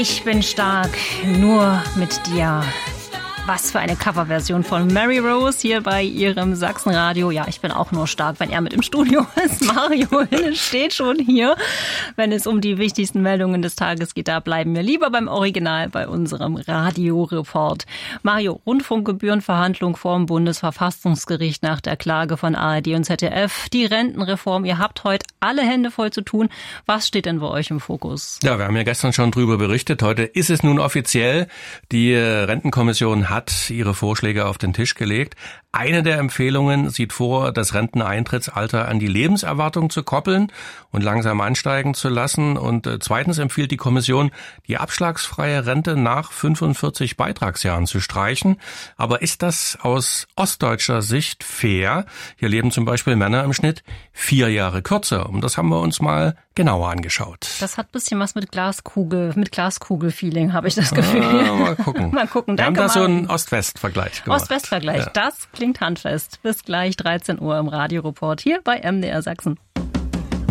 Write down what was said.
Ich bin stark, nur mit dir. Was für eine Coverversion von Mary Rose hier bei ihrem Sachsenradio. Ja, ich bin auch nur stark, wenn er mit im Studio ist. Mario Hille steht schon hier. Wenn es um die wichtigsten Meldungen des Tages geht, da bleiben wir lieber beim Original, bei unserem Radioreport. Mario, Rundfunkgebührenverhandlung vor dem Bundesverfassungsgericht nach der Klage von ARD und ZDF. Die Rentenreform, ihr habt heute alle Hände voll zu tun. Was steht denn bei euch im Fokus? Ja, wir haben ja gestern schon drüber berichtet. Heute ist es nun offiziell. Die Rentenkommission hat ihre Vorschläge auf den Tisch gelegt. Eine der Empfehlungen sieht vor, das Renteneintrittsalter an die Lebenserwartung zu koppeln und langsam ansteigen zu lassen. Und zweitens empfiehlt die Kommission, die abschlagsfreie Rente nach 45 Beitragsjahren zu streichen. Aber ist das aus ostdeutscher Sicht fair? Hier leben zum Beispiel Männer im Schnitt 4 Jahre kürzer. Und das haben wir uns mal genauer angeschaut. Das hat ein bisschen was mit Glaskugel-Feeling, habe ich das Gefühl. Mal gucken. Mal gucken. Wir haben da so einen Ost-West-Vergleich gemacht. Ost-West-Vergleich, ja. Das klingt handfest. Bis gleich 13 Uhr im Radioreport hier bei MDR Sachsen.